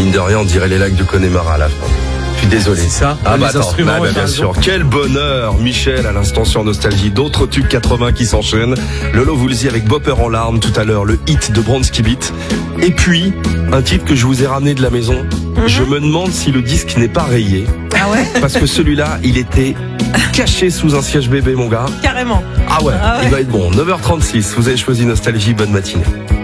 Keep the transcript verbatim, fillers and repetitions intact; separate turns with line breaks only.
mine de rien, on dirait les lacs du Connemara à la fin. Je suis désolé.
C'est ça.
Ah
les
bah attends,
instruments,
bah, bah, bien sûr. Quel bonheur, Michel à l'instant sur Nostalgie. D'autres tubes quatre-vingts qui s'enchaînent. Lolo Woolsey avec Bopper en larmes tout à l'heure, le hit de Bronski Beat. Et puis un titre que je vous ai ramené de la maison. Mm-hmm. Je me demande si le disque n'est pas rayé.
Ah ouais.
Parce que celui-là, il était caché sous un siège bébé, mon gars.
Carrément.
Ah ouais,
ah ouais.
Il va être bon. neuf heures trente-six. Vous avez choisi Nostalgie. Bonne matinée.